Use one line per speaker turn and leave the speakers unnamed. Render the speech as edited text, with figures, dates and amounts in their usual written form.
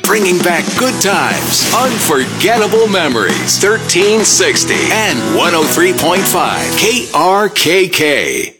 bringing back good times, unforgettable memories. 1360 and 103.5 KRKK.